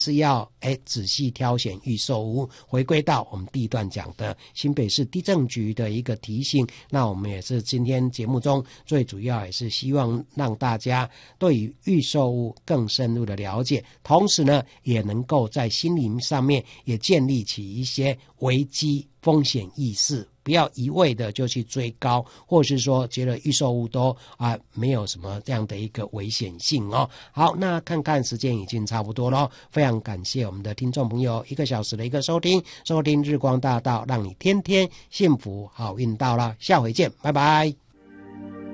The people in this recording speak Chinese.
是要仔细挑选预售屋。回归到我们第一段讲的新北市地政局的一个提醒，那我们也是今天节目中最主要也是希望让大家对于预售屋更深入的了解，同时呢也能够在心灵上面也建立起一些危机风险意识，不要一味的就去追高，或是说觉得预售屋都没有什么这样的一个危险性哦。好，那看看时间已经差不多了，非常感谢我们的听众朋友1个小时的一个收听日光大道，让你天天幸福好运到了，下回见，拜拜。